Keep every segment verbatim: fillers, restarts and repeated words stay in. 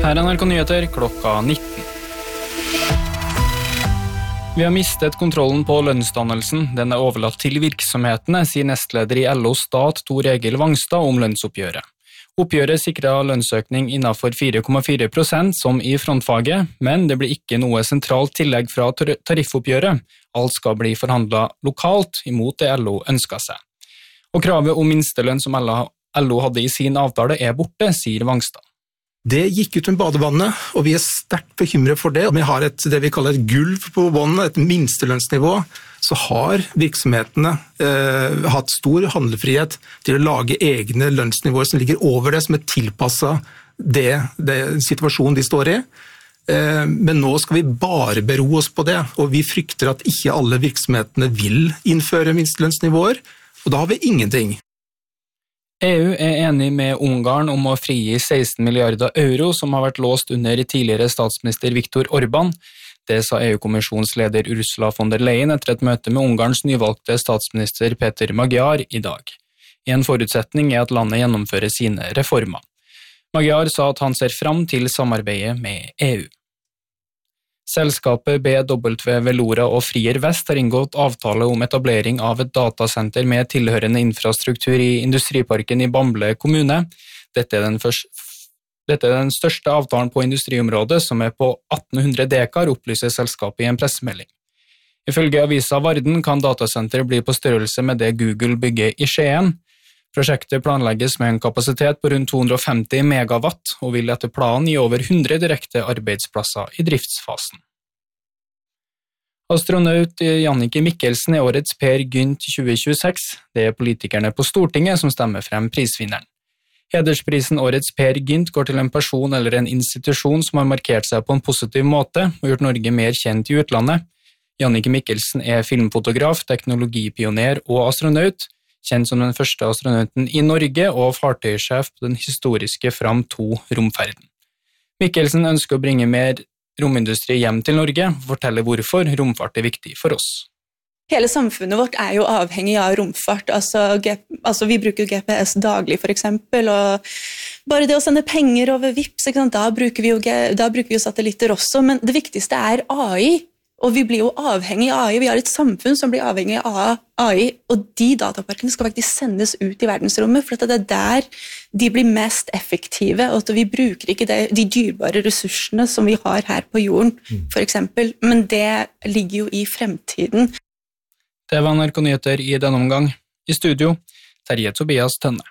Her er N R K Nyheter klokka nitten. Vi har mistet kontrollen på lønnsdannelsen. Den er overlatt til virksomhetene, sier nestleder i L O Stat Tor Egil Wangstad om lønnsoppgjøret. Oppgjøret sikret lønnsøkning innenfor fire komma fire prosent som i frontfaget, men det blir ikke noe sentralt tillegg fra tariffoppgjøret. Alt skal bli forhandlet lokalt, imot det L O ønsket seg. Og kravet om minstelønn som L O hadde i sin avtale er borte, sier Wangstad. Det gikk ut med badevannet, og vi er sterkt bekymret for det. Vi har et, det vi kaller et gulv på vannet, et minstelønnsnivå. Så har virksomhetene eh, hatt stor handlefrihet til å lage egne lønnsnivåer som ligger over det, som er tilpasset det, det situasjonen de står i. Eh, men nå skal vi bare bero oss på det, og vi frykter at ikke alle virksomhetene vil innføre minstelønnsnivåer, og da har vi ingenting. E U er enig med Ungarn om å frigi seksten milliarder euro som har vært låst under tidligere statsminister Viktor Orbán. Det sa E U-kommisjonens leder Ursula von der Leyen etter et møte med Ungarns nyvalgte statsminister Peter Magyar i dag. En forutsetning er at landet gjennomfører sine reformer. Magyar sa at han ser fram til samarbeidet med E U. Selskapet B W Velora og Frier Vest har inngått avtale om etablering av et datasenter med tilhørende infrastruktur i industriparken i Bamble kommune. Dette er den, første, dette er den største avtalen på industriområdet, som er på atten hundre dekar, opplyser selskapet i en pressemelding. Ifølge avisa Varden kan datasenteret bli på størrelse med det Google bygger i Skien. Prosjektet planlegges med en kapasitet på rundt to hundre og femti megawatt og vil etter planen gi over hundre direkte arbeidsplasser i driftsfasen. Astronaut Jannicke Mikkelsen er årets Per Gynt tjue tjueseks. Det er politikerne på Stortinget som stemmer frem prisvinneren. Hedersprisen Årets Per Gynt går til en person eller en institusjon som har markert seg på en positiv måte og gjort Norge mer kjent i utlandet. Jannicke Mikkelsen er filmfotograf, teknologipioner og astronaut, kjent som den første astronauten i Norge og fartøysjef på den historiske Fram to romferden. Mikkelsen ønsker å bringe mer romindustri hjem til Norge, og fortelle hvorfor romfart er viktig for oss. Hele samfunnet vårt er jo avhengig av romfart, altså, altså vi bruker G P S daglig for eksempel, og bare det å sende penger over Vipps, ikke sant? Da bruker vi jo, da bruker vi jo satellitter også, men det viktigste er A I, og vi blir jo avhengig av A I, vi har et samfunn som blir avhengig av A I, og de dataparkene skal faktisk sendes ut i verdensrommet, for det er der de blir mest effektive, og at vi bruker ikke det, de dyrebare ressursene som vi har her på jorden, for eksempel, men det ligger jo i fremtiden. Det var N R K Nyheter i denne omgang. I studio, Terje Tobias Tønne.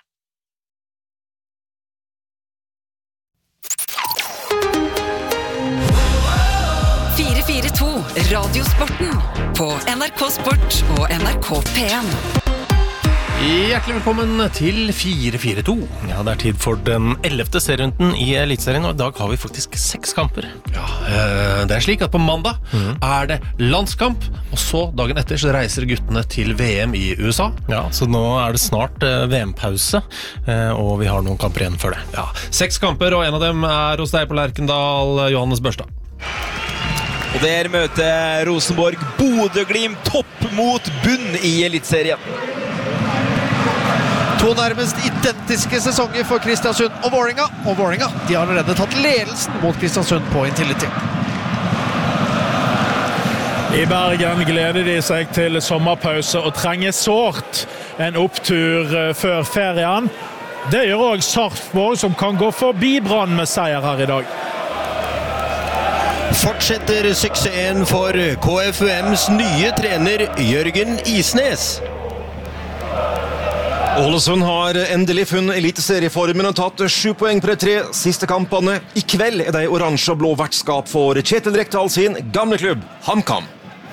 fire fire to Radiosporten på N R K Sport og N R K P en. Hjertelig velkommen til fire fire to. Ja, det er tid for den ellevte serierunden i Elitserien, og i dag har vi faktisk seks kamper. Ja, det er slik at på mandag mm. er det landskamp, og så dagen etter så reiser guttene til V M i U S A. Ja, så nå er det snart V M-pause, og vi har noen kamper igjen før det. Ja, seks kamper, og en av dem er hos deg på Lerkendal, Johannes Børstad. Og der møter Rosenborg Bodø/Glimt topp mot bunn i Elitserien. To nærmest identiske sesonger for Kristiansund og Vålinga, og Vålinga de har allerede tatt ledelsen mot Kristiansund på Intility. I Bergen gleder de seg til sommerpause og trenger sårt en opptur før ferien. Det gjør også Sarpsborg, som kan gå forbi Brann med seier her i dag. Fortsetter suksessen for K F U M's nye trener Jørgen Isnes. Ålesund har endelig funnet eliteserieformen og tatt sju poeng på de tre siste kampene. I kveld er de oransje og blå vertskap for Kjetil Rekdal sin gamle klubb, HamKam.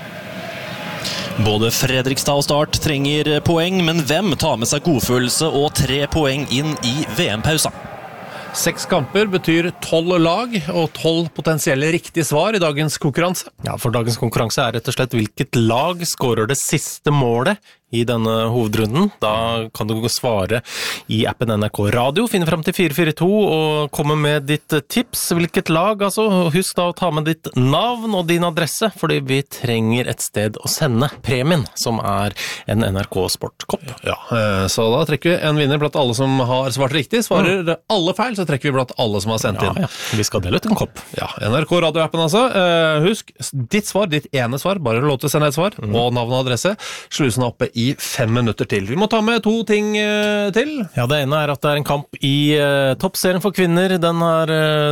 Både Fredrikstad og Start trenger poeng, men hvem tar med seg godfølelse og tre poeng inn i V M-pausa? Seks kamper betyr tolv lag og tolv potensielle riktige svar i dagens konkurranse. Ja, for dagens konkurranse er rett og slett hvilket lag skårer det siste målet i denne hovedrunden. Da kan du svare i appen N R K Radio, finne frem til fire fire to og komme med ditt tips. Hvilket lag, altså. Husk da å ta med ditt navn og din adresse, fordi vi trenger et sted å sende premien, som er en N R K Sport-kopp. Ja, så da trekker vi en vinner blant alle som har svart riktig. Svarer mm. alle feil, så trekker vi blant alle som har sendt ja, inn. Ja. Vi skal dele ut en kopp. Ja, N R K Radio-appen altså. Husk, ditt svar, ditt ene svar, bare lov til å sende et svar, mm. og navn og adresse. Slusen oppe i fem minutter til. Vi må ta med to ting uh, til. Ja, det ene er at det er en kamp i uh, toppserien for kvinner. Den er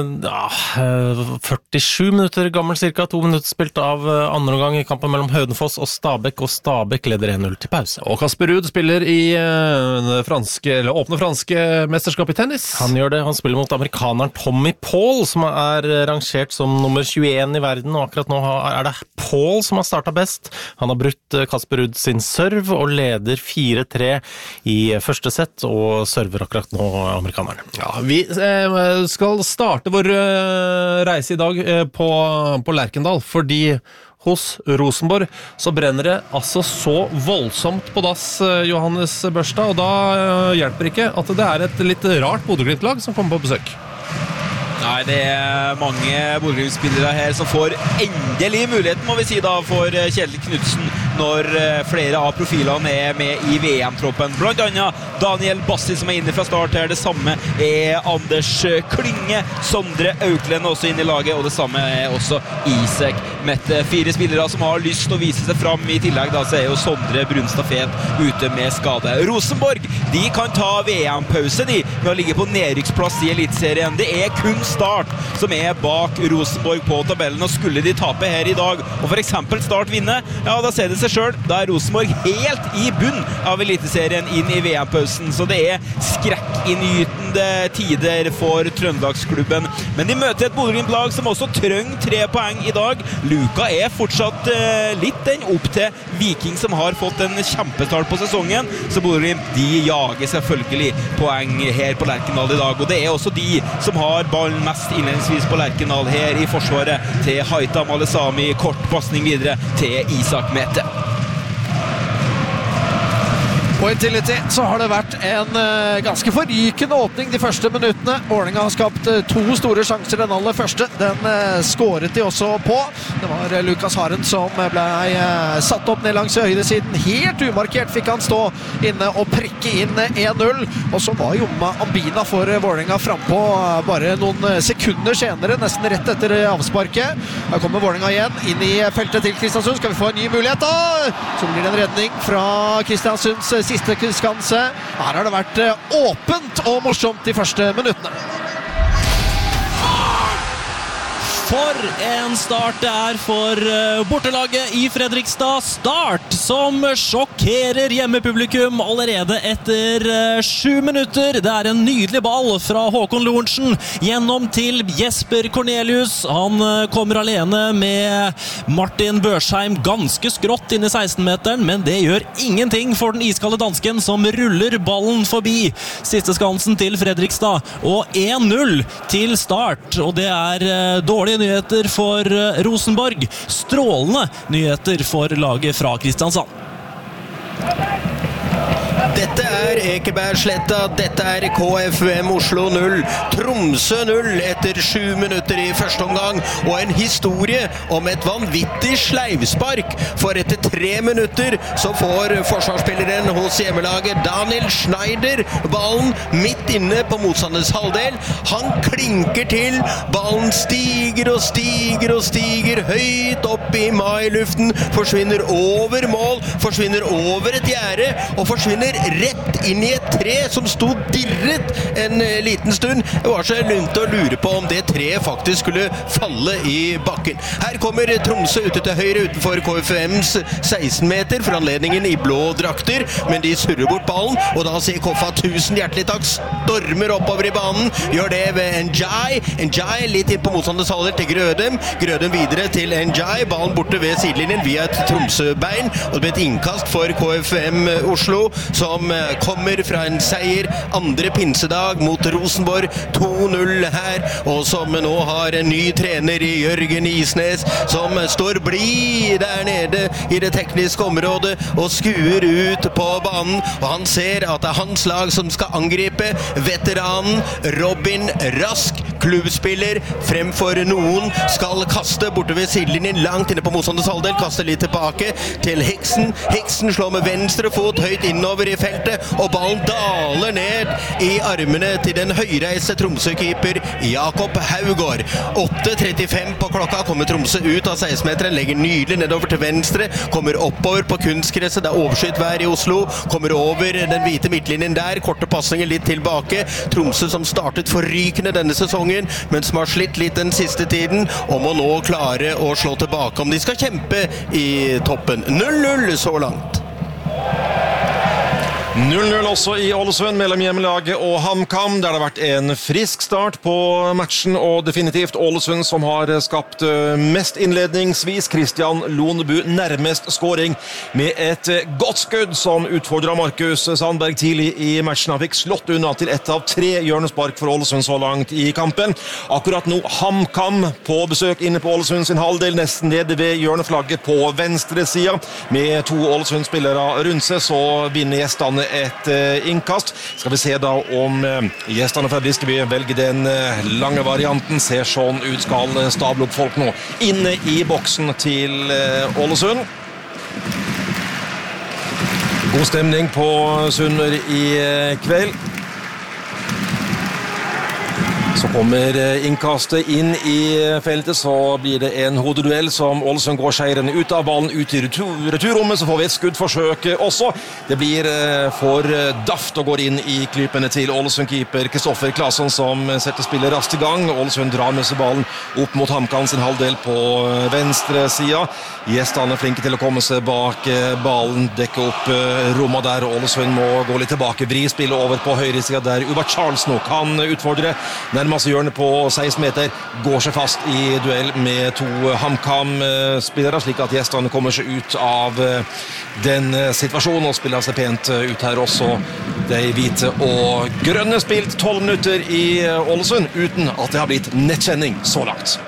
uh, førtisju minutter gammel, cirka to minutter spilt av uh, andre omgang i kampen mellom Hønefoss og Stabæk, og Stabæk leder en null til pause. Og Kasper Ruud spiller i uh, franske, eller åpne franske mesterskap i tennis. Han gjør det. Han spiller mot amerikaneren Tommy Paul, som er rangert som nummer tjueen i verden, og akkurat nå er det Paul som har startet best. Han har brutt Kasper Ruud sin serv, og leder fire tre i første sett, og server akkurat nå amerikanerne. Ja, vi eh, skal starte vår eh, reise i dag eh, på, på Lerkendal, fordi hos Rosenborg så brenner det altså så voldsomt på dass, eh, Johannes Børstad, og da eh, hjelper ikke at det er et litt rart Bodø-Glimt-lag som kommer på besøk. Nei, det er mange Bodø-Glimt-spillere her som får endelig muligheten, må vi si da, for Kjetil Knudsen når flere av profilene er med i V M-troppen. Blant annet Daniel Bassi som er inne fra start her. Det samme er Anders Klynge, Sondre Auklend også inne i laget, og det samme er også Isak Mette. Fire spillere som har lyst til å vise seg fram. I tillegg da så er jo Sondre Brunstad Fet ute med skade. Rosenborg, de kan ta V M-pause de med å ligge på nedrykksplass i Eliteserien. Det er kun Start som er bak Rosenborg på tabellen, og skulle de tape her i dag, og for eksempel Start vinne, ja, da ser det seg selv. Da er Rosenborg helt i bunn av Eliteserien inn i V M-pausen, så det er skrekkinngytende tider for Trøndelagsklubben. Men de møter et Bodø-Glimt-lag som også trenger tre poeng i dag. Luka er fortsatt uh, litt den opp til Viking, som har fått en kjempestart på sesongen, så Bodø-Glimt, de jager selvfølgelig poeng her på Lerkendal i dag, og det er også de som har ballen mest innledningsvis på Lerkendal her i forsvaret til Haitam Alesami. Kort passning videre til Isak Mette. På Intility så har det vært en uh, ganske forrykende åpning de første minuttene. Vålerenga har skapt uh, to store sjanser. Den aller første, den uh, skåret de også på. Det var uh, Lukas Haren som ble uh, satt opp ned langs høyresiden. Helt umarkert fikk han stå inne og prikke inn uh, en null. Og så var Jomma Ambina for uh, Vålerenga frempå uh, bare noen uh, sekunder senere, nesten rett etter uh, avsparket. Her kommer Vålerenga igjen inn i feltet til Kristiansund. Skal vi få en ny mulighet da? Så blir det en redning fra Kristiansunds uh, siste skanse. Her har det vært åpent og morsomt de første minuttene. For en start det er for bortelaget i Fredrikstad. Start som sjokkerer hjemmepublikum allerede etter sju minutter. Det er en nydelig ball fra Håkon Lorentzen gjennom til Jesper Cornelius. Han kommer alene med Martin Børsheim ganske skrått inn i seksten-meteren, men det gjør ingenting for den iskalde dansken som ruller ballen forbi siste skansen til Fredrikstad. Og en null til Start, og det er dårlig nyheter for Rosenborg. Strålende nyheter for laget fra Kristiansand. Dette er Ekebergsletta, dette er K F U M Oslo null, Tromsø null etter sju minutter i første omgang, og en historie om et vanvittig sleivspark, for etter tre minutter så får forsvarsspilleren hos hjemmelaget Daniel Schneider ballen midt inne på motstanders halvdel. Han klinker til, ballen stiger og stiger og stiger høyt opp i mailuften, forsvinner over mål, forsvinner over et gjerde, og forsvinner rett inn i et tre som stod dirret en liten stund. Det var så lunt å lure på om det treet faktisk skulle falle i bakken. Her kommer Tromsø ute til høyre utenfor K F U M's seksten meter for anledningen i blå drakter, men de surrer bort ballen, og da sier Koffa tusen hjertelig takk, stormer oppover i banen, gjør det ved Njai. Njai litt inn på motstanders halvdel til Grødem, Grødem videre til Njai, ballen borte ved sidelinjen via et Tromsø-bein, og det ble et innkast for K F U M Oslo, som kom kommer fra en seier andre pinsedag mot Rosenborg, to null her, og som nå har en ny trener i Jørgen Isnes, som står blid der nede i det tekniske området og skuer ut på banen, og han ser at det er hans lag som skal angripe. Veteranen Robin Rask, klubbspiller fremfor noen, skal kaste borte ved sidelinjen langt inne på motstanders halvdel, kaster litt tilbake til Hiksen. Hiksen slår med venstre fot høyt innover i feltet, og ballen daler ned i armene til den høyreiste Tromsø-keeper Jakob Haugård. åtte trettifem på klokka, kommer Tromsø ut av seksten-meteren, legger nydelig nedover til venstre, kommer oppover på kunstgresset, det er overskytt vær i Oslo, kommer over den hvite midtlinjen der, korte passninger litt tilbake. Tromsø som startet forrykende denne sesongen, men som har slitt litt den siste tiden, og må nå klare å slå tilbake om de skal kjempe i toppen. null null så langt. null null også i Ålesund mellom hjemmelaget og HamKam, der det har vært en frisk start på matchen, og definitivt Ålesund som har skapt mest innledningsvis. Christian Lonebu nærmest scoring med et godt skudd som utfordret Markus Sandberg tidlig i matchen. Han fikk slått unna til ett av tre hjørnespark for Ålesund så langt i kampen. Akkurat nå HamKam på besøk inne på Ålesund sin halvdel, nesten nede ved hjørneflagget på venstre sida. Med to Ålesund-spillere rundt seg, så vinner gjestene et uh, innkast. Skal vi se da om uh, gjestene fra Briskeby velger den uh, lange varianten. Ser sånn ut, skal uh, stable opp folk nå inne i boksen til uh, Ålesund. God stemning på Sunnmøre i uh, kveld. Så kommer innkastet inn i feltet, så blir det en hodeduell som Ålesund går seirende ut av ballen ut i retur, returrommet, så får vi et skuddforsøk også. Det blir for daft og går inn i klypene til Ålesund-keeper Kristoffer Claesson, som setter spillet raskt i gang. Ålesund drar med seg ballen opp mot HamKam sin halvdel på venstre sida. Gjestene er flinke til å komme seg bak ballen, dekke opp rommet der. Ålesund må gå litt tilbake, vri spillet over på høyre sida der Uba Charles nå kan utfordre. Nærmest hjørnet på seksten meter, går seg fast i duell med to HamKam-spillere, slik at gjestene kommer seg ut av den situasjonen og spiller seg pent ut her også. De hvite og grønne spilt tolv minutter i Ålesund uten at det har blitt nettkjenning så langt.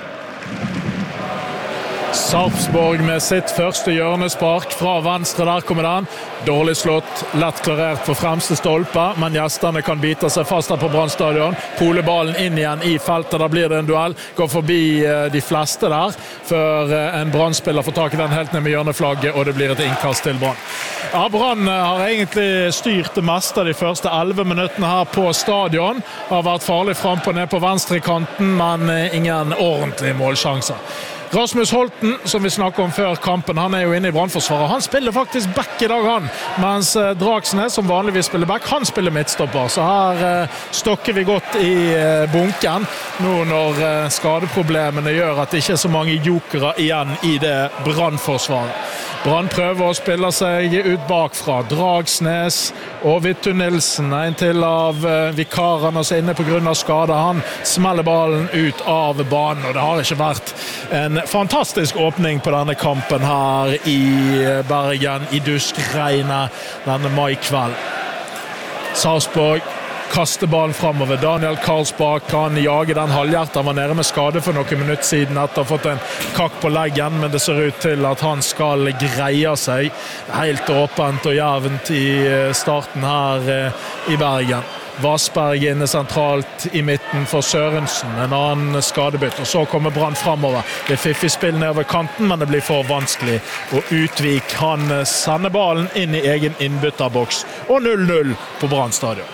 Sarpsborg med sitt første hjørnespark fra venstre, der kommer den. Dårlig slått, lett klarert på fremste stolpe, men gjestene kan bite seg fast her på Brann stadion. Poleballen inn igjen i feltet, da blir det en duell. Går forbi de fleste der, før en Brann-spiller får tak i den helt ned med hjørneflagget, og det blir et innkast til Brann. Ja, Brann har egentlig styrt det meste de første elleve minuttene her på stadion. Har vært farlig frem på ned på venstre kanten, men ingen ordentlige målsjanser. Rasmus Holten, som vi snakket om før kampen, han er jo inne i Brannforsvaret. Han spiller faktisk back i dag, han. Mens Dragsnes, som vanligvis spiller back, han spiller midtstopper. Så her eh, stokker vi godt i eh, bunken, nå når eh, skadeproblemene gjør at det ikke er så mange jokere igjen i det Brannforsvaret. Brann prøver å spille seg ut bakfra. Dragsnes og Vittu Nilsen, en til av eh, vikarene som er inne på grunn av skade. Han smeller ballen ut av banen, og det har ikke vært en fantastisk åpning på denne kampen her i Bergen, i duskregnet denne mai-kveld. Sarpsborg kaster ballen fremover. Daniel Karlsbakk kan jage den halvhjertet. Han var nede med skade for noen minutter siden etter å ha fått en kakk på leggen, men det ser ut til at han skal greie seg. Helt åpent og jevnt i starten her i Bergen. Vassberg inne sentralt i midten for Sørensen, en annen skadebytt, og så kommer Brann fremover. Det er fiffig spill ned over kanten, men det blir for vanskelig. Og Utvik, han sender ballen inn i egen innbytterboks, og null null på Brann stadion.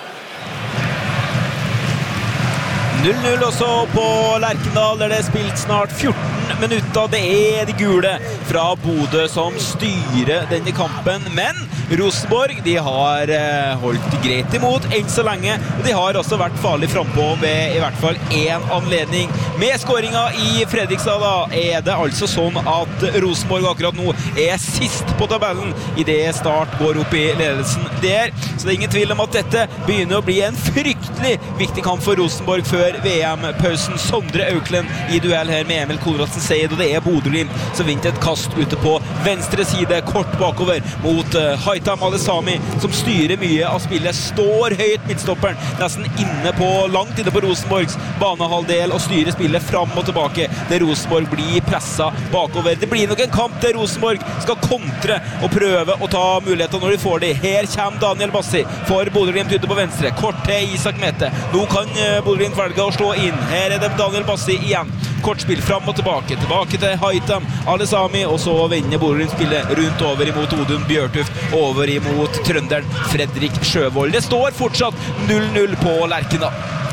null null også på Lerkendal, der det er spilt snart fjorten minutter. Det er de gule fra Bodø som styrer denne kampen, men Rosenborg, de har holdt greit imot enn så lenge, og de har også vært farlig frempå ved i hvert fall en anledning. Med skåringen i Fredrikstad da, er det altså sånn at Rosenborg akkurat nå er sist på tabellen i det Start går opp i ledelsen. ideer. Så det er ingen tvil om at dette begynner å bli en fryktelig viktig kamp for Rosenborg før V M-pausen. Sondre Auklend i duell her med Emil Konradsen Seid, og det er Bodø-Glimt som vinner et kast ute på venstre side, kort bakover mot uh, Haitham Al-Esami, som styrer mye av spillet, står høyt midtstopperen, nesten inne på, langt inne på Rosenborgs banehalvdel, og styrer spillet fram og tilbake, der Rosenborg blir presset bakover. Det blir nok en kamp der Rosenborg skal kontre og prøve å ta muligheter når de får det. Her kommer Daniel Bassi for Bodø-Glimt ute på venstre, kort til Isak Mette. Nå kan uh, Bodø-Glimt velge å slå inn. Her er det Daniel Bassi igjen. Kortspill fram og tilbake, tilbake til Haitham Al-Esami, og så vender Bodø-Glimt spillet rundt over imot Odun Bjørtuft, over imot trønderen Fredrik Sjøvold. Det står fortsatt null null på Lerkendal.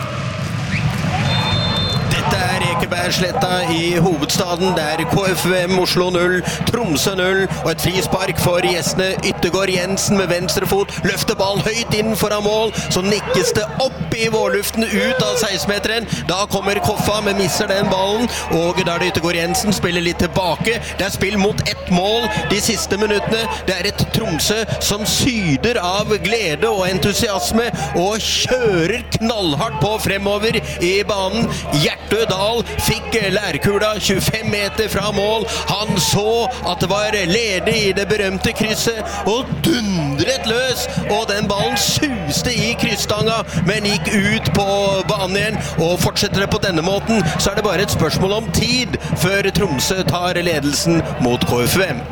Dette er Ekebergsletta i hovedstaden. Det er K F U M Oslo null, Tromsø null, og et frispark for gjestene. Yttergård Jensen med venstre fot, løfter ballen høyt inn foran mål, så nikkes det opp i vårluften ut av seksten-meteren. Da kommer Koffa, men misser den ballen, og da er det Yttergård Jensen, spiller litt tilbake. Det er spill mot ett mål de siste minuttene. Det er et Tromsø som syder av glede og entusiasme, og kjører knallhardt på fremover i banen. Hjertø Dahl fikk lærkula tjuefem meter fra mål. Han så at det var ledig i det berømte krysset, og dundret løs, og den ballen suste i kryssstanga, men gikk ut på banen igjen, og fortsetter det på denne måten, så er det bare et spørsmål om tid før Tromsø tar ledelsen mot K F U M.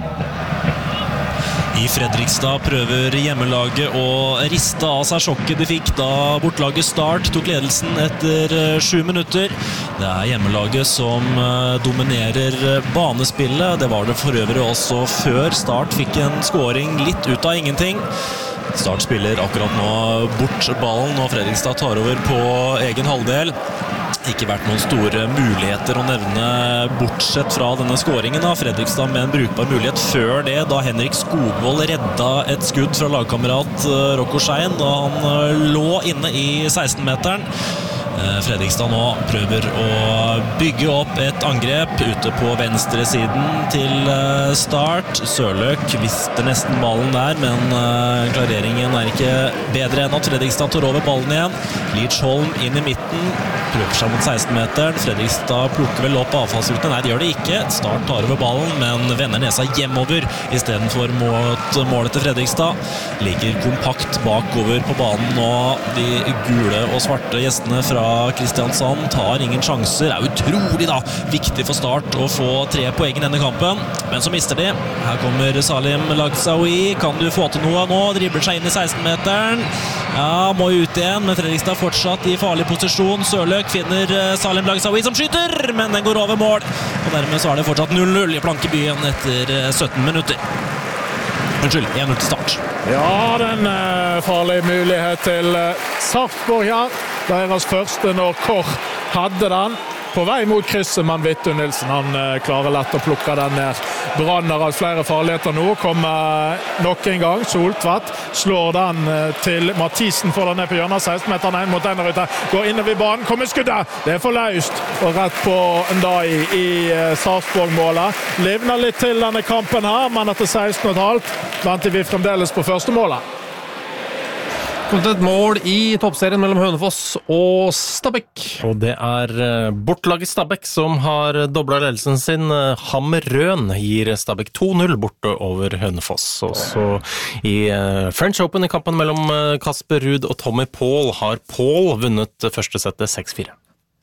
I Fredrikstad prøver hjemmelaget å riste av seg sjokket de fikk da bortlaget Start tok ledelsen etter sju minutter. Det er hjemmelaget som dominerer banespillet. Det var det for øvrig også før Start fikk en scoring litt ut av ingenting. Start spiller akkurat nå bort ballen, og Fredrikstad tar over på egen halvdel. Ikke vært noen store muligheter å nevne bortsett fra denne scoringen av Fredrikstad, med en brukbar mulighet før det, da Henrik Skogvold redda et skudd fra lagkamerat Rocco Schein da han lå inne i seksten-meteren. Fredrikstad nå prøver å bygge opp et angrep ute på venstre siden til Start. Sørløk visste nesten ballen der, men klareringen er ikke bedre enn at Fredrikstad tar over ballen igjen. Lidsholm inn i midten, prøver seg mot seksten-meteren. Fredrikstad plukker vel opp avfallsruten. Nei, det gjør det ikke. Start tar over ballen, men vender nesa hjemover i stedet for mot målet til Fredrikstad. Ligger kompakt bakover på banen, og de gule og svarte gjestene fra Kristiansand tar ingen sjanser. Det er utrolig da viktig for Start å få tre poeng i denne kampen, men så mister de. Her kommer Salim Lagsaoui. Kan du få til noe nå? Dribler seg inn i seksten-meteren. Ja, må ut igjen, men Fredrikstad fortsatt i farlig posisjon. Sørløk finner Salim Lagsaoui som skyter, men den går over mål, og dermed så er det fortsatt null null i Plankebyen etter sytten minutter. Unnskyld, en null til Start. Ja, den er farlig mulighet til Sarpsborg her. Deres første når Kåre hadde den. På vei mot krysset, men Vittu Nilsen han klarer lett å plukke den ned. Brann har hatt flere farligheter nå, kommer nok en gang. Soltvedt slår den til Mathisen, får den ned på hjørnet, seksten-meteren inn mot den ute. Går innover i banen, kommer skuddet. Det er for løst, og rett på Ndai i Sarpsborg-målet. Livner litt til denne kampen her, men etter seksten og et halvt venter vi fremdeles på første målet. Kommet et mål i toppserien mellom Hønefoss og Stabæk. Og det er bortlaget Stabæk som har doblet ledelsen sin. Hammerøen gir Stabæk to null borte over Hønefoss. Og så i French Open i kampen mellom Kasper Ruud og Tommy Paul har Paul vunnet første settet seks fire.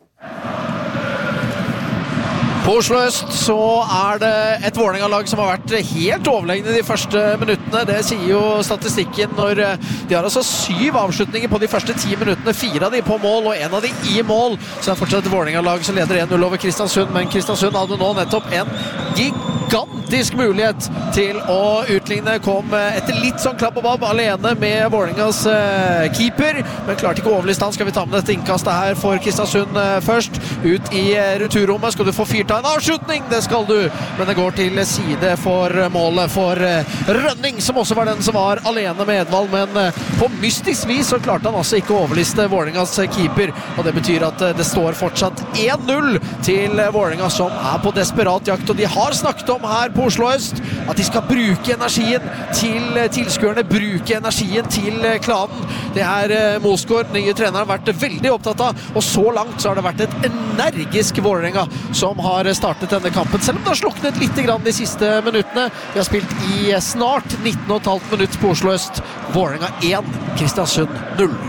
På Oslo Øst så er det et Vålerenga-lag som har vært helt overlegne de første minuttene. Det sier jo statistikken når de har altså syv avslutninger på de første ti minuttene. Fire av de på mål og en av de i mål. Så er det fortsatt et Vålerenga-lag som leder en null over Kristiansund. Men Kristiansund hadde nå nettopp en gigantisk mulighet til å utligne. Kom etter litt sånn klapp og babb alene med Vålerengas keeper. Men klarte ikke å overliste han. Skal vi ta med dette innkastet her for Kristiansund først. Ut i returrommet. Skal du få fyrt av en avslutning? Det skal du. Men det går til side for målet for Rønning, som også var den som var alene med Edvald. Men på mystisk vis så klarte han altså ikke å overliste Vålerengas keeper. Og det betyr at det står fortsatt en null til Vålerenga, som er på desperat jakt. Og de har snakket om som her på Oslo Øst, at de skal bruke energien til tilskuerne, bruke energien til klanen. Det er Mosgaard, nye treneren, har vært veldig opptatt av, og så langt så har det vært et energisk Vålerenga som har startet denne kampen, selv om det har sluknet litt grann de siste minuttene. Vi har spilt i snart nitten og et halvt minutt på Oslo Øst. Vålerenga én, Kristiansund null.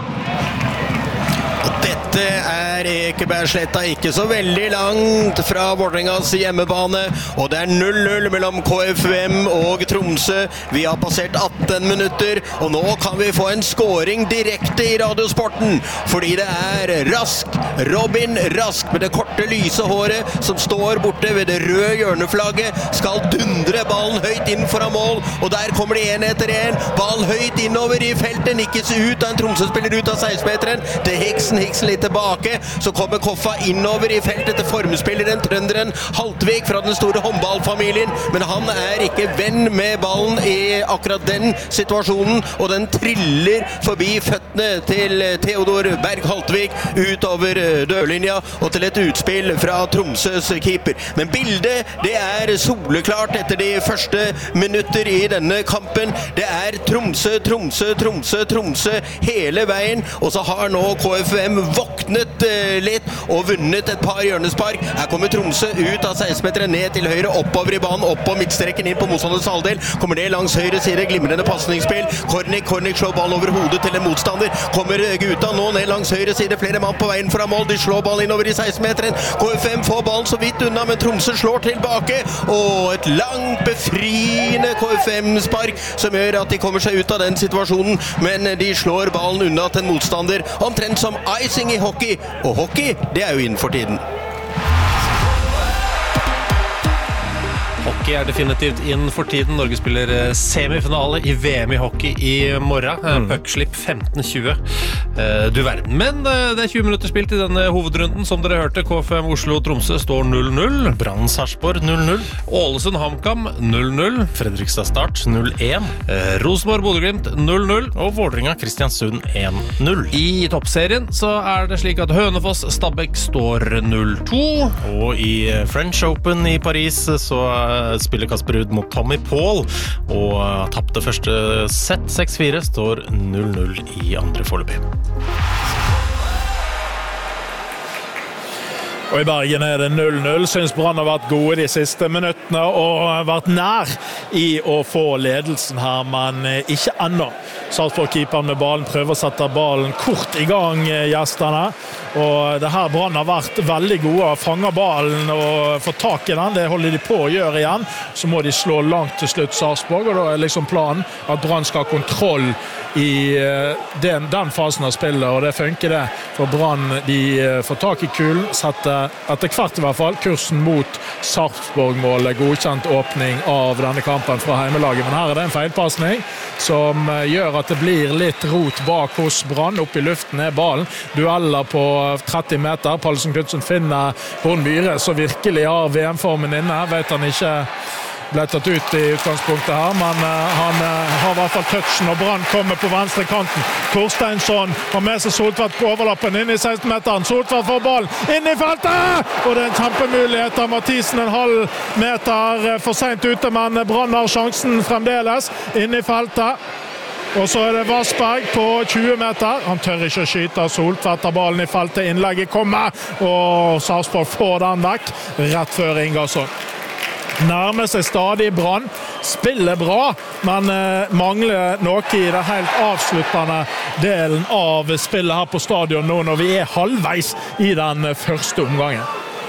Dette er Ekebergsletta, ikke så veldig langt fra Vålerengas hjemmebane, og det er null null mellom K F U M og Tromsø. Vi har passert atten minutter, og nå kan vi få en scoring direkte i Radiosporten, fordi det er Rask, Robin Rask med det korte lyse håret som står borte ved det røde hjørneflagget, skal dundre ballen høyt inn foran mål, og der kommer de en etter en. Ballen høyt innover i feltet, nikkes ut av en Tromsø-spiller ut av seksten-meteren. Det er Hiksen, Hiksen litt tilbake, så kommer Koffa innover i feltet til formspilleren, trønderen Haltvik fra den store håndballfamilien, men han er ikke venn med ballen i akkurat den situasjonen, og den triller forbi føttene til Theodor Berg Haltvik utover dørlinja og til et utspill fra Tromsøs keeper. Men bildet, det er soleklart etter de første minutter i denne kampen. Det er Tromsø, Tromsø, Tromsø, Tromsø hele veien, og så har nå K F U M våknet litt og vunnet et par hjørnespark. Her kommer Tromsø ut av seksten-meteren, ned til høyre, oppover i banen, opp på midtstreken, inn på motstanders halvdel. Kommer ned langs høyre side, glimrende passningsspill. Kornik, Kornik slår ballen over hodet til en motstander. Kommer gutta nå ned langs høyre side, flere mann på veien fra mål. De slår ballen innover i seksten-meteren. K F U M får ballen så vidt unna, men Tromsø slår tilbake. Og et langt befriende K F U M-spark som gjør at de kommer seg ut av den situasjonen, men de slår ballen unna til en motstander, omtrent som icing i hockey, og hockey, det er jo innenfor tiden. Hockey er definitivt inn for tiden. Norge spiller semifinale i V M i hockey i morgen. Mm. Puckslipp femten tjue. Du verden. Men det er tjue minutter spilt i denne hovedrunden. Som dere hørte, K F U M Oslo-Tromsø står null null. Brann Sarpsborg null null. Ålesund HamKam null null. Fredrikstad Start null én. Rosenborg Bodø-Glimt null null. Og Vålerenga Kristiansund én null. I toppserien så er det slik at Hønefoss Stabæk står null to. Og i French Open i Paris så spiller Kasper Ruud mot Tommy Paul, og tappte første sett seks fire, står null null i andre foreløpig. Og i Bergen er det null null. Synes Brann har vært gode de siste minuttene og vært nær i å få ledelsen her, men ikke ennå. Sarpsborg-keeperen med ballen prøver å sette ballen kort i gang, gjestene. Og det her Brann har vært veldig gode å fange ballen og få tak i den. Det holder de på å gjøre igjen. Så må de slå langt til slutt Sarpsborg, og da er liksom planen at Brann skal ha kontroll i den, den fasen av spillet, og det funker det. For Brann, de får tak i kulen, setter etter hvert i hvert fall kursen mot Sarpsborg-målet, godkjent åpning av denne kampen fra heimelaget. Men her er det en feilpassning som gjør at det blir litt rot bak hos Brann. Opp i luften er ballen. Dueller på tretti meter. Pallesen Knudsen finner Horn Myhre, så virkelig har V M-formen inne. Vet han ikke ble tatt ut i utgangspunktet her, men uh, han uh, har i hvert fall touchen, og Brann kommer på venstre kanten. Torsteinsson har med seg Soltvedt på overlappen inn i seksten-meteren. Soltvedt får ballen inn i feltet, og det er en kjempemulighet av Mathisen, en halv meter uh, for sent ute, men Brann har sjansen fremdeles inn i feltet. Og så er det Vassberg på tjue meter. Han tør ikke å skyte. Soltvedt tar ballen i feltet. Innlegget kommer, og Sarpsborg får den vekk rett før Ingarsson. Nærmer seg stadig Brann, spiller bra, men eh, mangler noe i det helt avsluttende delen av spillet her på stadion nå når vi er halvveis i den første omgangen.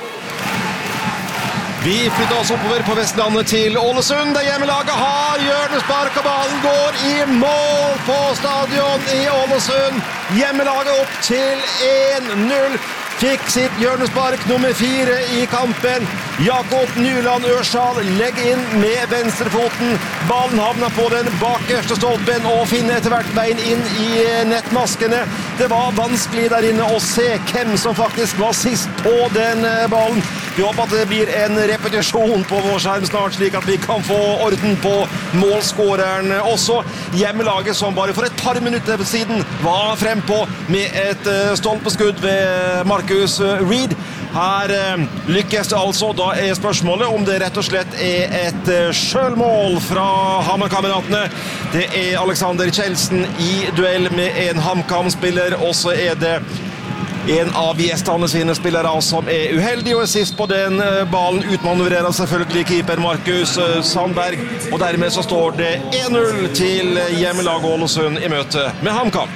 Vi flytter oss oppover på Vestlandet til Ålesund, der hjemmelaget har hjørnespark, og ballen går i mål på stadion i Ålesund. Hjemmelaget opp til én null. Fikk sitt hjørnespark nummer fire i kampen. Jakob Nyland Ørsal legger inn med venstrefoten. Ballen havner på den bakerste stolpen og finner etter hvert veien inn i nettmaskene. Det var vanskelig der inne å se hvem som faktisk var sist på den ballen. Vi håper at det blir en repetisjon på vår skjerm snart, slik at vi kan få orden på målskåreren også. Hjemmelaget som bare for et par minutter siden var frem på med et stolpeskudd ved Marcus Reed. Her eh, lykkes det altså. Da er spørsmålet om det rett og slett er et eh, selvmål fra HamKam-kameratene. Det er Alexander Kjeldsen i duell med en HamKam-spiller, og så er det en av gjestene sine spillere som er uheldig, og er sist på den ballen utmanøvrerer selvfølgelig keeper Markus Sandberg, og dermed så står det en null til hjemmelaget Ålesund i møte med HamKam.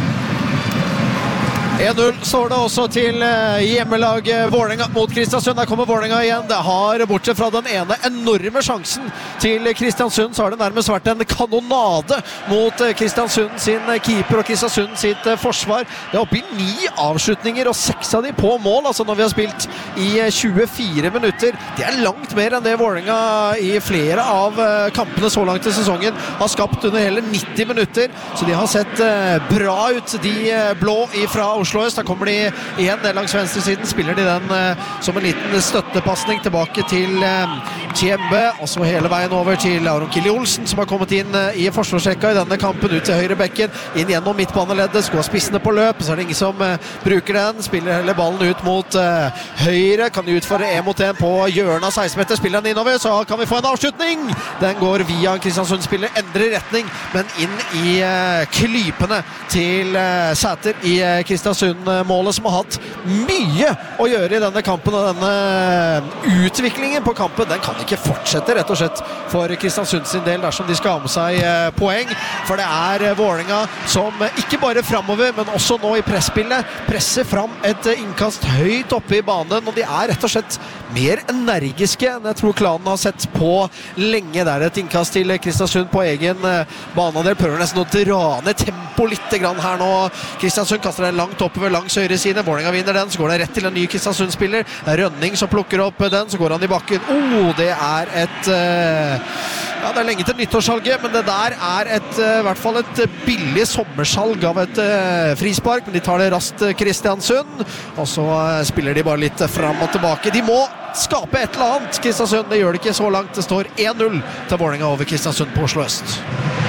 en null står det også til hjemmelaget Vålerenga mot Kristiansund. Der kommer Vålerenga igjen. Det har, bortsett fra den ene enorme sjansen til Kristiansund, så har det nærmest vært en kanonade mot Kristiansund sin keeper og Kristiansund sitt forsvar. Det er oppe i ni avslutninger, og seks av de på mål, altså når vi har spilt i tjuefire minutter. Det er langt mer enn det Vålerenga i flere av kampene så langt i sesongen har skapt under hele nitti minutter, så de har sett bra ut, de blå ifra Oslo. Da kommer de igjen ned langs venstre siden, spiller de den uh, som en liten støttepassning tilbake til uh, Tjembe, og så hele veien over til Aron Kili Olsen, som har kommet inn uh, i forsvarsrekka i denne kampen, ut til høyre bekken, inn gjennom midtbaneleddet, skal ha spissene på løp, så er det ingen som uh, bruker den, spiller hele ballen ut mot uh, høyre, kan de utføre en mot en på hjørnet av seksten meter, spiller den innover, så kan vi få en avslutning, den går via Kristiansund-spiller, endrer retning, men inn i uh, klypene til uh, Sæter i uh, Kristiansund, målet som har hatt mye å gjøre i denne kampen, og denne utviklingen på kampen, den kan ikke fortsette rett og slett for Kristiansund sin del dersom de skal ha med seg poeng, for det er Vålerenga som ikke bare fremover, men også nå i presspillet presser fram et innkast høyt oppe i banen, og de er rett og slett mer energiske enn jeg tror klanen har sett på lenge. Det er et innkast til Kristiansund på egen baneandel, prøver nesten å dra ned tempo litt grann her nå. Kristiansund kaster den langt oppover langs høyre side, Vålerenga vinner den, så går det rett til en ny Kristiansund-spiller, Rønning som plukker opp den, så går han i bakken. Oh, det er et uh, ja, det er lenge til nyttårssalget, men det der er et, uh, i hvert fall et billig sommersalg av et uh, frispark, men de tar det raskt Kristiansund, og så uh, spiller de bare litt frem og tilbake. De må skape et eller annet, Kristiansund, det gjør det ikke så langt, det står en null til Vålerenga over Kristiansund på Oslo Øst.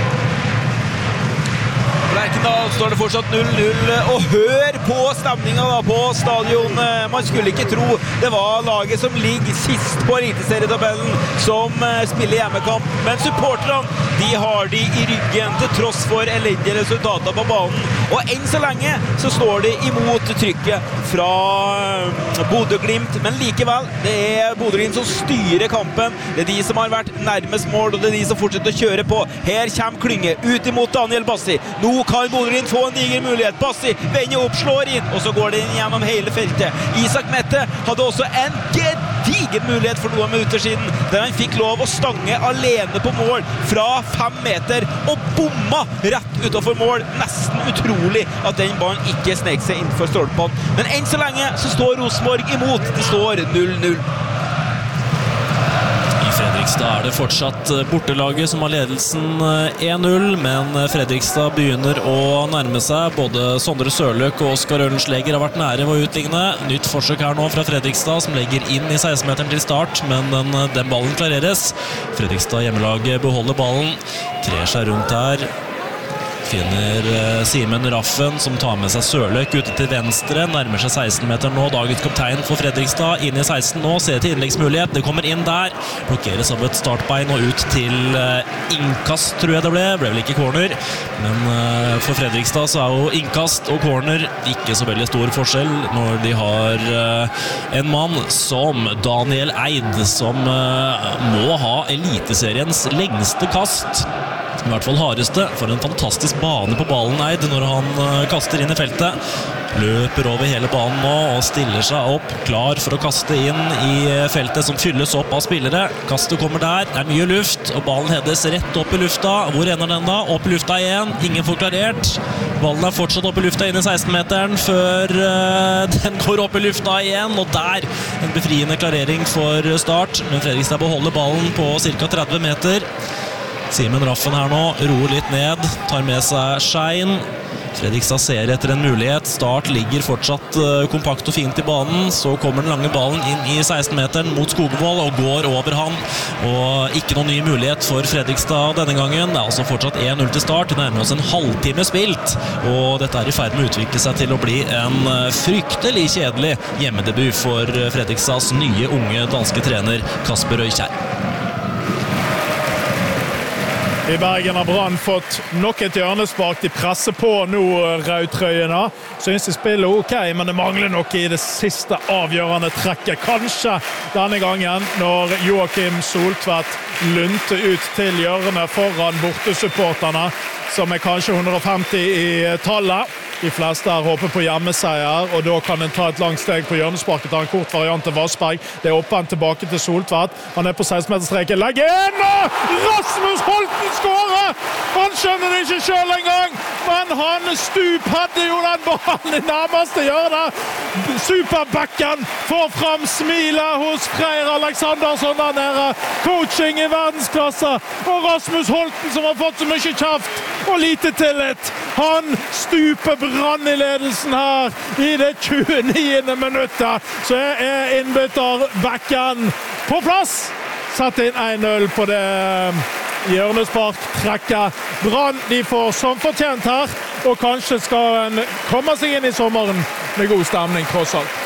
Lerkendal står det fortsatt null null, og hør på stemningen da på stadion. Man skulle ikke tro det var laget som ligger sist på eliteserietabellen som spiller hjemmekamp, men supporterne, de har de i ryggen til tross for elendige resultater på banen, og enn så lenge så står de imot trykket fra Bodø-Glimt, men likevel, det er Bodø-Glimt som styrer kampen, det er de som har vært nærmest mål, og det er de som fortsetter å kjøre på. Her kommer Klynge ut imot Daniel Bassi, nå kan Bodø-Glimt få en diger mulighet. Bassi vender opp, slår inn, og så går det inn gjennom hele feltet. Isak Mette hadde også en gedigen mulighet for noen minutter siden, der han fikk lov å stange alene på mål fra fem meter, og bomma rett utenfor mål. Nesten utrolig at den ballen ikke snek seg innenfor stolpen. Men enn så lenge så står Rosenborg imot. Det står null null. Fredrikstad er det fortsatt bortelaget som har ledelsen en null, men Fredrikstad begynner å nærme seg. Både Sondre Sørløk og Oskar Ørensleger har vært nære ved å utligne. Nytt forsøk her nå fra Fredrikstad, som legger inn i seksten-meteren til start, men den, den ballen klareres. Fredrikstad hjemmelaget beholder ballen, trer seg rundt her. Finner uh, Simen Raffen, som tar med seg Sørløk ute til venstre, nærmer seg seksten-meter nå, dagens kaptein for Fredrikstad, inn i seksten nå, ser til innleggsmulighet, det kommer inn der, blokkeres av et startbein og ut til uh, innkast, tror jeg det ble, ble vel ikke corner, men uh, for Fredrikstad så er jo innkast og corner ikke så veldig stor forskjell når de har uh, en mann som Daniel Eid, som uh, må ha eliteseriens lengste kast, i hvert fall hardeste, for en fantastisk bane på ballen Eid når han uh, kaster inn i feltet. Løper over hele banen nå og stiller seg opp, klar for å kaste inn i feltet som fylles opp av spillere. Kastet kommer der, det er mye luft, og ballen hedes rett opp i lufta. Hvor ender den da? Opp i lufta igjen, ingen får klarert. Ballen er fortsatt opp i lufta inn i seksten-meteren før uh, den går opp i lufta igjen, og der en befriende klarering for Start. Men Fredrikstad beholder ballen på cirka tretti meter. Simen Raffen her nå, roer litt ned, tar med seg Schein, Fredrikstad ser etter en mulighet. Start ligger fortsatt kompakt og fint i banen. Så kommer den lange ballen inn i seksten-meteren mot Skogvold og går over han. Og ikke noen ny mulighet for Fredrikstad denne gangen. Det er altså fortsatt en null til Start. Det nærmer oss en halvtime spilt. Og dette er i ferd med å utvikle seg til å bli en fryktelig kjedelig hjemmedebut for Fredrikstads nye unge danske trener Kasper Røykjær. I Bergen har Brann fått nok et hjørnespark. De presser på nå rødtrøyene. Synes de spiller ok, men det mangler nok i det siste avgjørende trekket. Kanskje denne gangen når Joakim Soltvedt lunte ut til hjørnet foran bortesupporterne, som er kanskje hundre og femti i tallet. De fleste her håper på hjemmeseier, og da kan en ta et langt steg på hjørnesparket av en kort variant til Vassberg. Det er åpent tilbake til Soltvedt. Han er på seksten-meterstreken. Legg inn! Rasmus Holten skårer! Han skjønner det ikke selv engang, men han stuphadde jo den ballen i nærmeste hjørne. Superbacken får fram smilet hos Freyr Aleksandersson der nede. Coaching i verdensklasse. Og Rasmus Holten, som har fått så mye kjeft og lite tillit. Han stuper Brann i ledelsen her i det tjueniende minuttet. Så er innbytter Bekken på plass. Sett inn en null på det hjørnespark-trekket. Brann, de får som fortjent her, og kanskje skal en komme seg inn i sommeren med god stemning tross alt.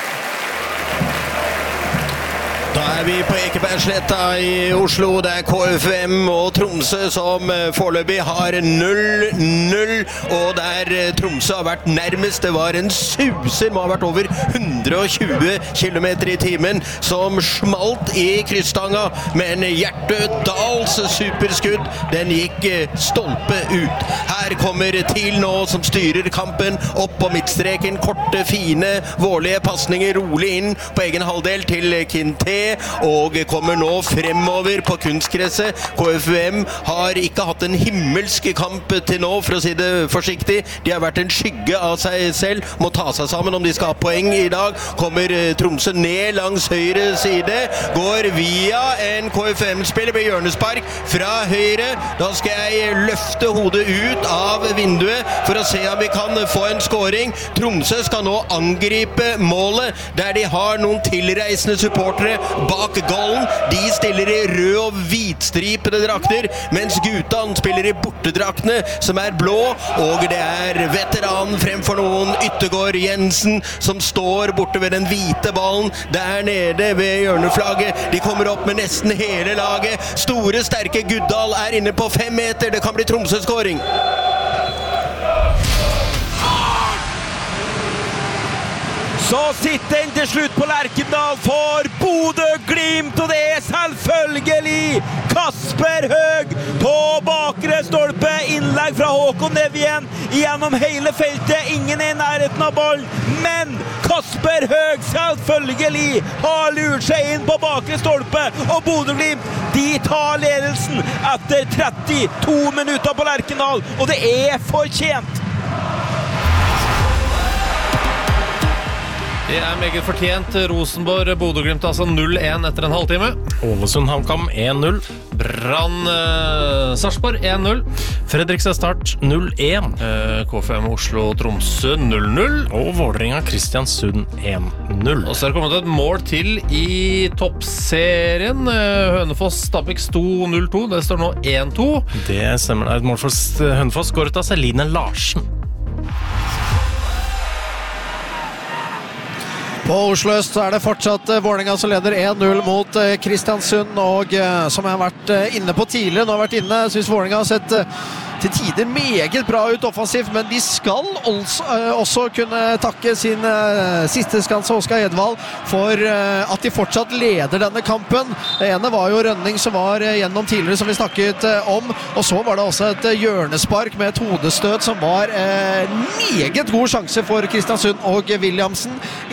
Da er vi på Ekebergsletta i Oslo. Det er K F M og Tromsø som foreløpig har null null, og der Tromsø har vært nærmest. Det var en suser, må ha vært over hundre og tjue kilometer i timen, som smalt i krysstanga, men Hjertødals superskudd, den gikk stolpe ut. Her kommer TIL nå, som styrer kampen opp på midtstreken. Korte, fine, vårlige passninger, rolig inn på egen halvdel til Kinté, og kommer nå fremover på kunstgresset. K F U M har ikke hatt en himmelsk kamp til nå, for å si det forsiktig. De har vært en skygge av seg selv, må ta seg sammen om de skal ha poeng i dag. Kommer Tromsø ned langs høyre side, går via en K F U M-spiller med hjørnespark fra høyre. Da skal jeg løfte hodet ut av vinduet for å se om vi kan få en scoring. Tromsø skal nå angripe målet, der de har noen tilreisende supportere bak golden. De stiller i rød og hvitstripede drakter, mens Gutan spiller i bortedraktene, som er blå, og det er veteranen fremfor noen, Yttergård Jensen, som står borte ved den hvite ballen der nede ved hjørneflagget. De kommer opp med nesten hele laget. Store, sterke Guddal er inne på fem meter. Det kan bli Tromsø-skåring. Så sitter den til slutt på Lerkendal for Bodø Glimt, og det er selvfølgelig Kasper Høeg på bakre stolpe. Innlegg fra Håkon Nevjen gjennom hele feltet. Ingen er i nærheten av ballen, men Kasper Høeg selvfølgelig har lurt seg inn på bakre stolpe, og Bodø Glimt, de tar ledelsen etter trettito minutter på Lerkendal, og det er fortjent. Det er meget fortjent. Rosenborg, Bodø Glimt altså null én etter en halvtime. Ålesund HamKam en null. Brann uh, Sarpsborg en null. Fredrikstad Start null én. uh, K F M Oslo Tromsø null null. Og Vålerenga Kristiansund en null. Og så er det kommet et mål til i toppserien. uh, Hønefoss Stabæk sto null to. Det står nå en to. Det stemmer. Det er et mål for Hønefoss, skåret av Celine Larsen. På Oslo Øst så er det fortsatt Vålerenga som leder en null mot Kristiansund, og som jeg har vært inne på tidligere, nå har vært inne, synes Vålerenga har sett til tider meget bra ut offensivt, men de skal også, også kunne takke sin siste skanse, Oskar Edvald, for at de fortsatt leder denne kampen. Det ene var jo Rønning som var gjennom tidligere, som vi snakket om, og så var det også et hjørnespark med et hodestøt som var en meget god sjanse for Kristiansund og Williamsen. Innlegget fra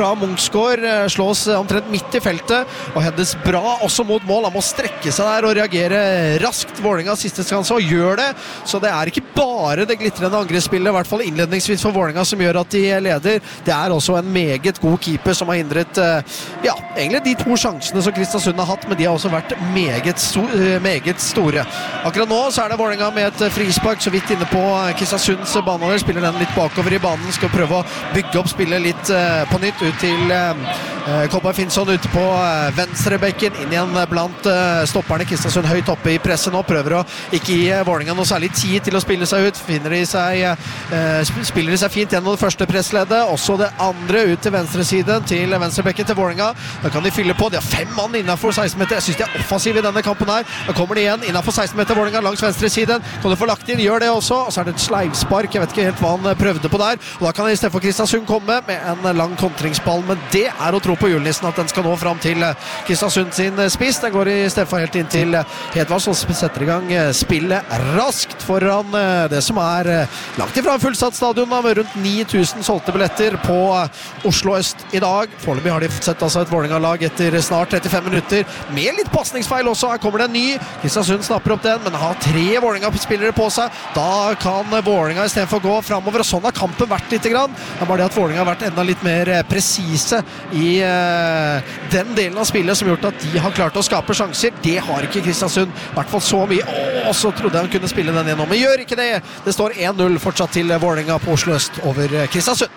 fra Munksgaard, slås omtrent midt i feltet, og heades bra også mot mål. Han må strekke seg der og reagere raskt. Vålinga siste skanse, og gjør det. Så det er ikke bare det glitrende angrepsspillet, i hvert fall innledningsvis for Vålinga, som gjør at de leder. Det er også en meget god keeper som har hindret, ja, egentlig de to sjansene som Kristiansund har hatt, men de har også vært meget, sto meget store. Akkurat nå så er det Vålinga med et frispark, så vidt inne på Kristiansunds baner, spiller den litt bakover i banen, skal prøve å bygge opp spillet litt uh, på nytt, ut til uh, Kolberg Finnsson ute på uh, venstrebekken, inn igjen blant uh, stopperne. Kristiansund høyt oppe i presset nå, prøver å ikke gi uh, Vålinga noe særlig tid til å spille seg ut, finner de seg, uh, spiller de seg fint gjennom det første pressleddet, også det andre ut til venstresiden, til venstrebekken til Vålinga. Da kan de fylle på, de har fem mann innenfor seksten meter, jeg synes de er offensive i denne kampen her. Da kommer de igjen innenfor seksten meter, Vålinga langs venstresiden, kan du få lagt inn, gjør det også, og så er det et sleivspark, jeg vet ikke helt hva han prøvde på der, og da kan i stedet for Kristiansund komme med en lang kontringsball, men det er å tro på julenissen at den skal nå fram til Kristiansund sin spiss. Den går i stedet for helt inn til Hedvard, som setter i gang spillet raskt foran det som er langt ifra en fullsatt stadion, med rundt ni tusen solgte billetter på Oslo Øst i dag. Foreløpig har de sett altså et Vålinga-lag etter snart trettifem minutter, med litt passningsfeil også. Her kommer det en ny, Kristiansund snapper opp den, men har tre Vålinga-spillere på seg. Da kan Vålinga i stedet for gå fremover, og sånn har kampen vært litt grann. Det er bare det at Vålinga har vært enda litt mer presise i uh, den delen av spillet som gjort at de har klart å skape sjanser. Det har ikke Kristiansund, i hvert fall så mye. Åh, så trodde jeg han kunne spille den gjennom, men gjør ikke det. Det står en null fortsatt til Vålinga på Oslo Øst over Kristiansund.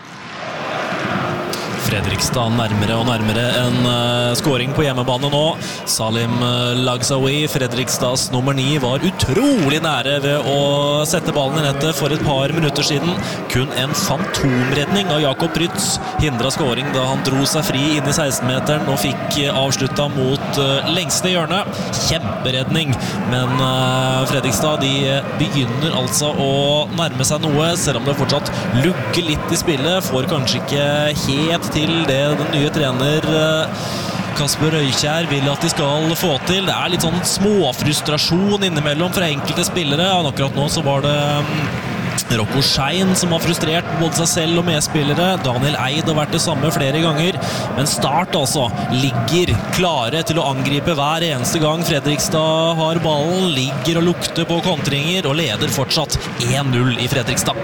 Fredrikstad nærmere og nærmere en uh, scoring på hjemmebane nå. Salim uh, Lagzaoui, Fredrikstads nummer ni, var utrolig nære ved å sette ballen i nettet for et par minutter siden. Kun en fantomredning av Jakob Prytz hindret scoring da han dro seg fri inn i seksten-meteren og fikk uh, avsluttet mot uh, lengste hjørne. Kjemperedning, men uh, Fredrikstad de begynner altså å nærme seg noe, selv om det fortsatt lugger litt i spillet. Får kanskje ikke helt til det den nye trener Kasper Røykjær vil at de skal få til. Det er litt sånn småfrustrasjon innimellom fra enkelte spillere. Akkurat nå så var det Rocco Schein som har frustrert både seg selv og medspillere. Daniel Eid har vært det samme flere ganger. Men Start altså ligger klare til å angripe hver eneste gang Fredrikstad har ballen. Ligger og lukter på kontringer og leder fortsatt en null i Fredrikstad.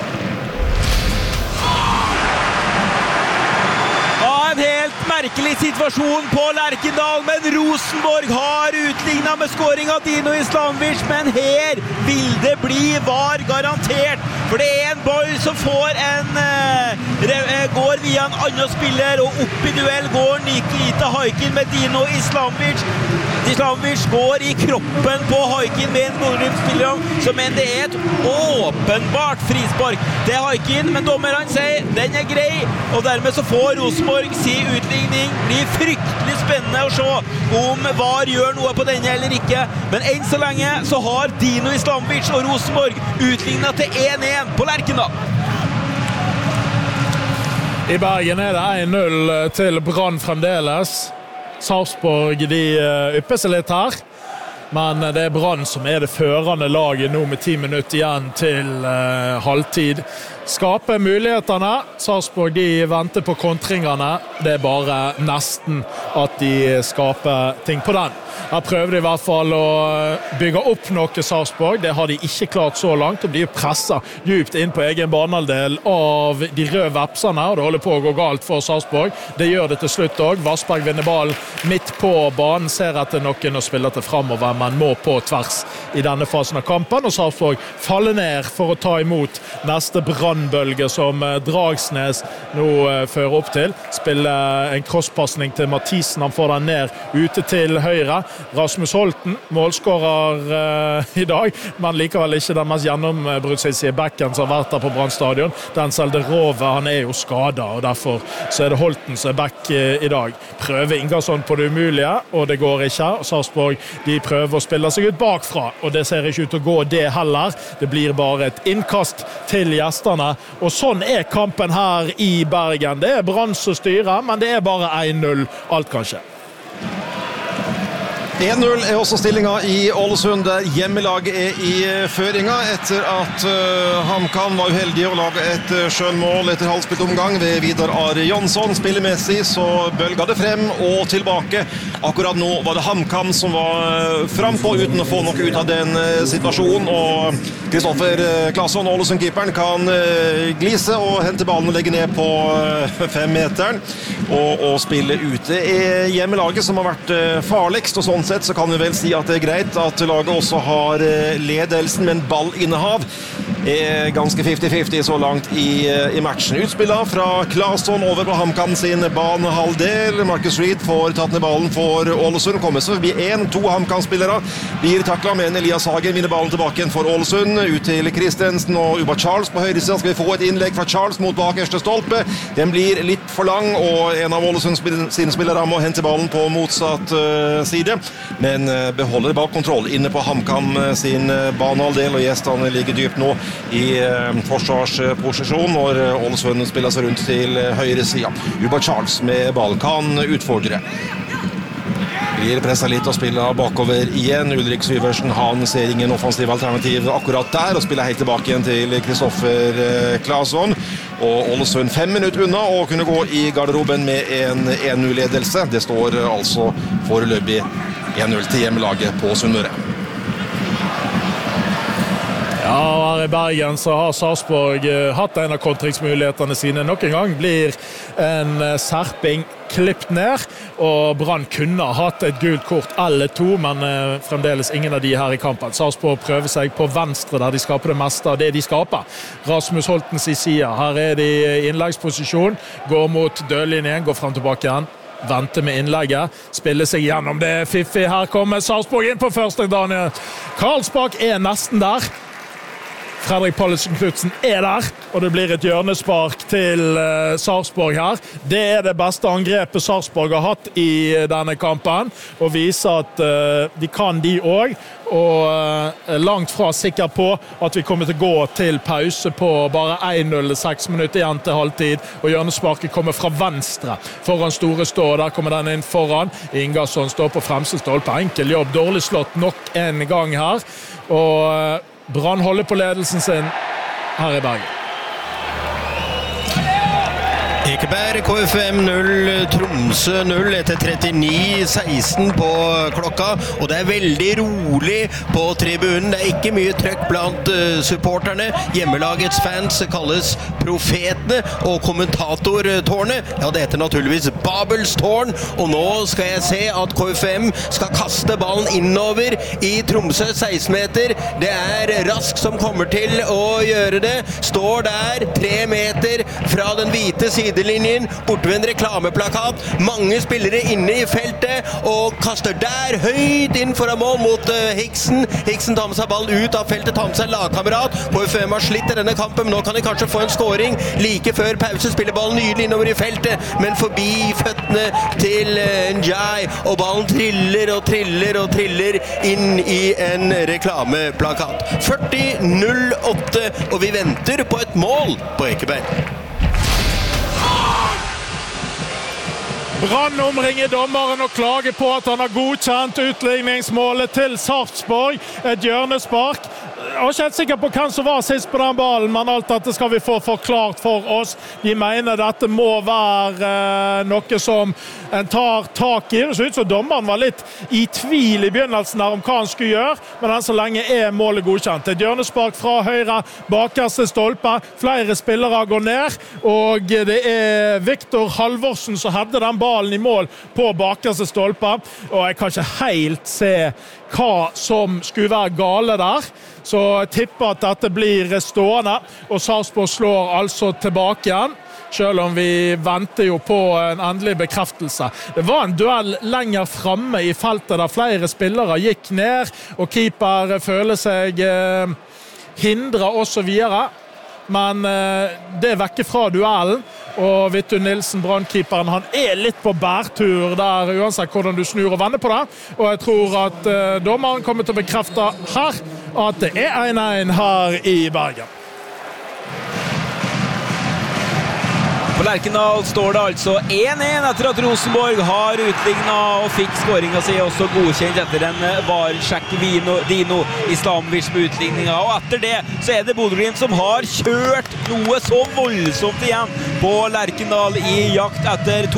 Merkelig situasjon på Lerkendal, men Rosenborg har utlignet med scoring av Dino Islamovic, men her vil det bli var garantert, for det er en ball som får en eh, går via en annen spiller, og opp i duell går Nikita Haikin med Dino Islamovic. Islamovic går i kroppen på Haikin med en Bodø-Glimt-spiller, som mener det er et åpenbart frispark. Det er Haikin, men dommeren sier den er grei, og dermed så får Rosenborg si utligning. Blir fryktelig spennende å se om V A R gjør noe på denne eller ikke, men enn så lenge så har Dino Islamovic og Rosenborg utlignet til en en på Lerkendal. I Bergen er det en null til Brann fremdeles. Sarpsborg de ypper seg litt her, men det er Brann som er det førende laget nå med ti minutter igjen til uh, halvtid. Skaper mulighetene. Sarpsborg de venter på kontringene. Det er bare nesten at de skaper ting på den. Her prøver de i hvert fall å bygge opp noe Sarpsborg. Det har de ikke klart så langt. De blir presset djupt inn på egen banehalvdel av de røde vepsene, og det holder på å gå galt for Sarpsborg. Det gjør det til slutt også. Vassberg vinner ballen midt på banen, ser etter noen og spiller til fremover, men må på tvers i denne fasen av kampen, og Sarpsborg faller ned for å ta imot neste brannbølge som Dragsnes nå fører opp til. Spiller en crosspassning til Mathisen, han får den ned ute til høyre. Rasmus Holten, målskårer uh, i dag, men likevel ikke den mest gjennombruddsige backen som har vært der på Brann stadion. Den Selderove, han er jo skadet, og derfor så er det Holten som er back uh, i dag. Prøver Ingersson på det umulige, og det går ikke. Sarpsborg, de prøver å spille seg ut bakfra, og det ser ikke ut til å gå det heller. Det blir bare et innkast til gjestene, og sånn er kampen her i Bergen. Det er Brann som styrer, men det er bare en null alt kan skje. en null er også stillingen i Ålesund, der hjemmelaget er i føringa etter at uh, HamKam var uheldig å lage et uh, skjønnmål etter halvspilt omgang ved Vidar Ari Jonsson. Spillemessig så bølget det frem og tilbake. Akkurat nå var det HamKam som var uh, frempå uten å få noe ut av den uh, situasjonen, og Kristoffer uh, Claesson, Ålesund-keeperen, kan uh, glise og hente ballen og legge ned på uh, fem meteren og, og spille ute. Det er hjemmelaget som har vært uh, farligst, og sånn sett så kan vi vel si at det er greit at laget også har ledelsen, men ballinnehav er ganske femti femti så langt i, i matchen. Utspillet fra Claesson over på HamKam sin banehalvdel. Marcus Reed får tatt ned ballen for Ålesund. Kommer så forbi en, to HamKam-spillere. Blir taklet, men Elias Hagen vinner ballen tilbake igjen for Ålesund. Ut til Christensen og Uba Charles på høyre siden. Skal vi få et innlegg fra Charles mot bakerste stolpe. Den blir litt for lang, og en av Ålesund sine spillere må hente ballen på motsatt uh, side. Men uh, beholder ballkontroll inne på HamKam sin uh, banehalvdel, og gjestene ligger dypt nå i uh, forsvarsposisjon når uh, Ålesund spiller seg rundt til uh, høyre siden. Uba Charles med ball kan utfordre. Blir presset litt og spiller bakover igjen. Ulrik Syversen, han ser ingen offensiv alternativ akkurat der, og spiller helt tilbake igjen til Kristoffer uh, Claesson. Og Ålesund fem minutter unna og kunne gå i garderoben med en en null-ledelse. Det står uh, altså foreløpig en null til hjemmelaget på Sunnmøre. Ja, her i Bergen så har Sarpsborg uh, hatt en av kontringsmulighetene sine. Nok en gang blir en uh, serping klippet ned, og Brann kunne ha hatt et gult kort eller to, men uh, fremdeles ingen av de her i kampen. Sarpsborg prøver seg på venstre, der de skaper det meste av det de skaper. Rasmus Holtens i siden. Her er de i innleggsposisjon, går mot dødlinjen, går frem tilbake igjen. Vente med innlegget, spille seg gjennom det fiffig. Her kommer Sarpsborg inn på første. Daniel Karlsbakk er nesten der. Fredrik Pallesen-Knudsen er der, og det blir et hjørnespark til uh, Sarpsborg her. Det er det beste angrepet Sarpsborg har hatt i uh, denne kampen, og viser at uh, de kan de også, og uh, langt fra sikker på at vi kommer til å gå til pause på bare en null, seks minutter igjen til halvtid, og hjørnesparket kommer fra venstre foran store stå, og der kommer den inn foran. Ingasson står på fremste stolpe, enkel jobb, dårlig slått nok en gang her, og uh, Brann holder på ledelsen sin her i Bergen. Ekeberg, K F M null, Tromsø null etter trettini seksten på klokka, og det er veldig rolig på tribunen. Det er ikke mye trøkk blant uh, supporterne. Hjemmelagets fans kalles profetene, og kommentatortårnet, ja, det heter naturligvis Babels tårn, og nå skal jeg se at K F M skal kaste ballen innover i Tromsø seksten meter. Det er Rask som kommer til å gjøre det. Står der tre meter fra den hvite siden linjen, bortvendt reklameplakat, mange spillere inne i feltet, og kaster der høyt inn foran mål mot uh, Hiksen. Hiksen tar med seg ballen ut av feltet, tar med seg lagkamerat. K F M har slitt i denne kampen, men nå kan de kanskje få en scoring. Like før pause spiller ballen nydelig innover i feltet, men forbi føttene til uh, Njai, og ballen triller og triller og triller inn i en reklameplakat. førti null åtte, og vi venter på et mål på Ekeberg. Brann omringer dommeren og klager på at han har godkjent utligningsmålet til Sarpsborg. Et hjørnespark. Jeg er ikke helt sikker på hvem som var sist på den ballen, men alt dette skal vi få forklart for oss. De mener dette må være eh, noe som en tar tak i. Det ser ut som dommeren var litt i tvil i begynnelsen her om hva han skulle gjøre, men enn så lenge er målet godkjent. Et hjørnespark fra høyre bakerste stolpe. Flere spillere går ned, og det er Viktor Halvorsen som hadde den ballen i mål på bakerste stolpe, og jeg kan ikke helt se hva som skulle være gale der. Så jeg tipper at dette blir stående, og Sarpsborg slår altså tilbake igjen, selv om vi venter jo på en endelig bekreftelse. Det var en duell lenger fremme i feltet der flere spillere gikk ned, og keeper føler seg eh, hindret og så videre. Men eh, det er vekke fra duellen, og Vittu Nilsen, Brann-keeperen, han er litt på bærtur der, uansett hvordan du snur og vender på det, og jeg tror at eh, dommeren kommer til å bekrefte her at det er en en her i Bergen. På Lerkendal står det altså én én etter at Rosenborg har utlignet og fikk skåringen sin også godkjent etter en varsjekk Dino Islamovic med utligningen. Og etter det så er det Bodø/Glimt som har kjørt noe så voldsomt igjen på Lerkendal i jakt etter to